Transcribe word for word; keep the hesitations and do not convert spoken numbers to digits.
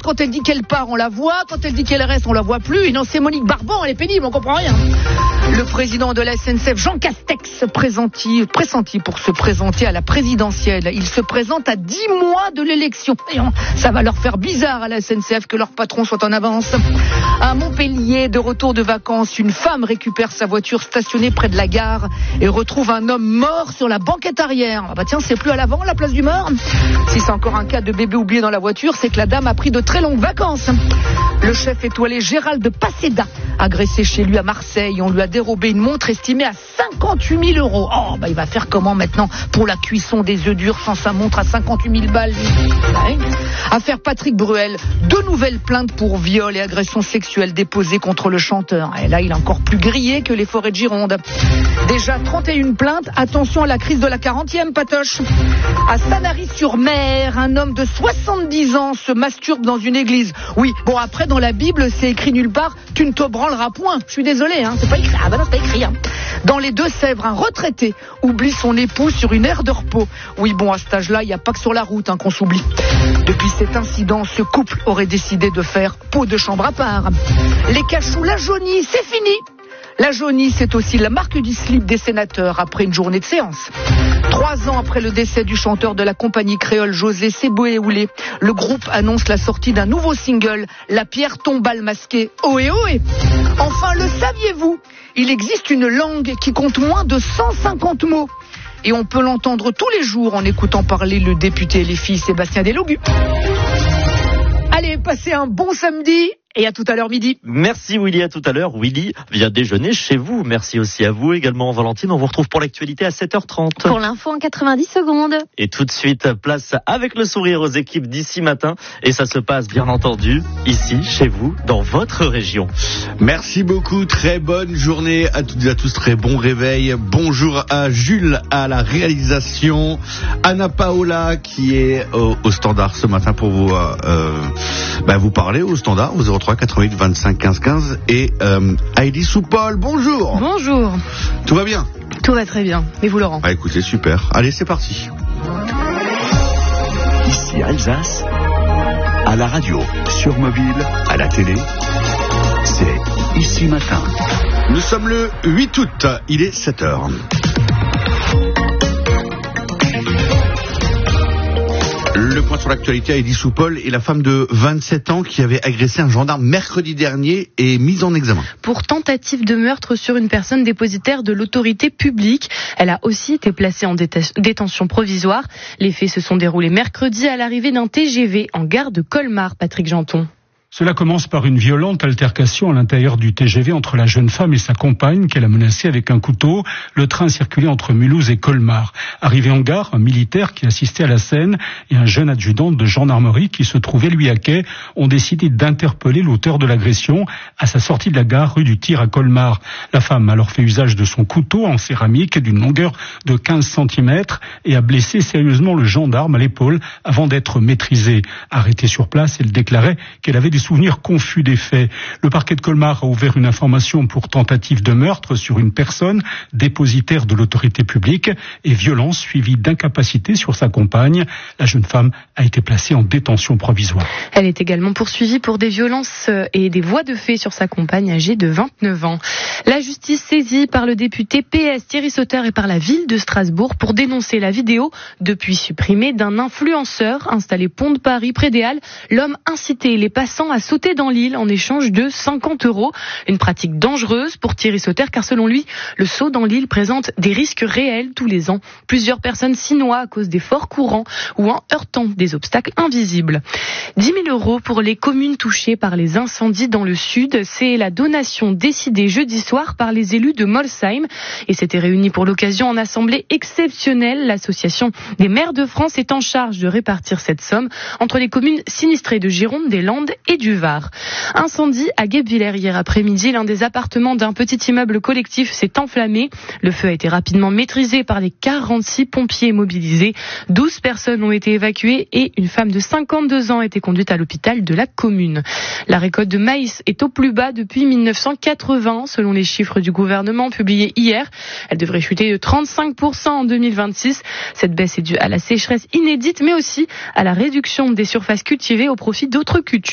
quand elle dit qu'elle part, on la voit. Quand elle dit qu'elle reste, on la voit plus. Et non, c'est Monique Barban, elle est pénible, on comprend rien. Le président de la S N C F, Jean Castex, pressenti, pressenti pour se présenter à la présidentielle. Il se présente à dix mois de l'élection. Et on, ça va leur faire bizarre à la S N C F que leur patron soit en avance. À Montpellier, de retour de vacances, une femme récupère sa voiture stationnée près de la gare et retrouve un homme mort sur la banquette arrière. Ah bah tiens, c'est plus à l'avant la place du mort. Si c'est encore un cas de bébé oublié dans la voiture, c'est que la dame a pris de très longues vacances. Le chef étoilé Gérald Paseda, agressé chez lui à Marseille, on lui a dérobé une montre estimée à cinquante-huit mille euros. Oh, bah il va faire comment maintenant pour la cuisson des œufs durs sans sa montre à cinquante-huit mille balles, lui. Ouais. Affaire Patrick Bruel, deux nouvelles plaintes pour viol et agression sexuelle déposées contre le chanteur. Et là, il est encore plus grillé que les forêts de Gironde. Déjà trente et une plaintes, attention à la crise de la quarantième, Patoche. À Sanary-sur-Mer, un homme de soixante-dix ans se masturbe dans une église. Oui, bon après dans la Bible, c'est écrit nulle part, tu ne te branleras point. Je suis désolé, hein, c'est pas écrit. Ah bah non, c'est pas écrit. Hein. Dans les Deux-Sèvres, un retraité oublie son épouse sur une aire de repos. Oui, bon, à cet âge-là, il n'y a pas que sur la route hein, qu'on s'oublie. Depuis cet incident, ce couple aurait décidé de faire peau de chambre à part. Les cachous, la jaunie, c'est fini. La jaunie, c'est aussi la marque du slip des sénateurs après une journée de séance. Trois ans après le décès du chanteur de la compagnie créole José Seboué-Oulé, le groupe annonce la sortie d'un nouveau single, La pierre tombale masquée. Ohé ohé. Enfin, le saviez-vous ? Il existe une langue qui compte moins de cent cinquante mots. Et on peut l'entendre tous les jours en écoutant parler le député L F I Sébastien Delogu. Allez, passez un bon samedi. Et à tout à l'heure midi. Merci Willy, à tout à l'heure. Willy vient déjeuner chez vous. Merci aussi à vous également, Valentine. On vous retrouve pour l'actualité à sept heures trente. Pour l'info en quatre-vingt-dix secondes. Et tout de suite, place avec le sourire aux équipes d'ici matin. Et ça se passe bien entendu ici, chez vous, dans votre région. Merci beaucoup. Très bonne journée à toutes et à tous. Très bon réveil. Bonjour à Jules à la réalisation. Anna Paola qui est au, au standard ce matin pour vous, euh, bah, vous parler au standard au zéro trois quatre-vingt-huit vingt-cinq quinze quinze et euh, Heidi Soupol, bonjour. Bonjour. Tout va bien? Tout va très bien. Et vous, Laurent? Ah, écoutez, super. Allez, c'est parti. Ici Alsace, à la radio, sur mobile, à la télé, c'est Ici Matin. Nous sommes le huit août, il est sept heures. Le point sur l'actualité, Heidi Soupol est la femme de vingt-sept ans qui avait agressé un gendarme mercredi dernier et mise en examen. Pour tentative de meurtre sur une personne dépositaire de l'autorité publique. Elle a aussi été placée en déta- détention provisoire. Les faits se sont déroulés mercredi à l'arrivée d'un T G V en gare de Colmar, Patrick Janton. Cela commence par une violente altercation à l'intérieur du T G V entre la jeune femme et sa compagne qu'elle a menacée avec un couteau. Le train circulait entre Mulhouse et Colmar. Arrivé en gare, un militaire qui assistait à la scène et un jeune adjudant de gendarmerie qui se trouvait lui à quai ont décidé d'interpeller l'auteur de l'agression à sa sortie de la gare rue du Tir à Colmar. La femme a alors fait usage de son couteau en céramique d'une longueur de quinze centimètres et a blessé sérieusement le gendarme à l'épaule avant d'être maîtrisée. Arrêtée sur place, elle déclarait qu'elle avait des souvenir confus des faits. Le parquet de Colmar a ouvert une information pour tentative de meurtre sur une personne dépositaire de l'autorité publique et violence suivie d'incapacité sur sa compagne. La jeune femme a été placée en détention provisoire. Elle est également poursuivie pour des violences et des voies de fait sur sa compagne âgée de vingt-neuf ans. La justice saisie par le député P S Thierry Sauter et par la ville de Strasbourg pour dénoncer la vidéo, depuis supprimée, d'un influenceur installé pont de Paris près des Halles. L'homme incitait les passants à sauter dans l'île en échange de cinquante euros. Une pratique dangereuse pour Thierry Sauter car selon lui, le saut dans l'île présente des risques réels tous les ans. Plusieurs personnes s'y noient à cause des forts courants ou en heurtant des obstacles invisibles. dix mille euros pour les communes touchées par les incendies dans le sud. C'est la donation décidée jeudi soir par les élus de Molsheim et s'était réunie pour l'occasion en assemblée exceptionnelle. L'association des maires de France est en charge de répartir cette somme entre les communes sinistrées de Gironde, des Landes et du Var. Incendie à Guebwiller hier après-midi. L'un des appartements d'un petit immeuble collectif s'est enflammé. Le feu a été rapidement maîtrisé par les quarante-six pompiers mobilisés. douze personnes ont été évacuées et une femme de cinquante-deux ans a été conduite à l'hôpital de la commune. La récolte de maïs est au plus bas depuis mille neuf cent quatre-vingts, selon les chiffres du gouvernement publiés hier. Elle devrait chuter de trente-cinq pour cent en deux mille vingt-six. Cette baisse est due à la sécheresse inédite, mais aussi à la réduction des surfaces cultivées au profit d'autres cultures.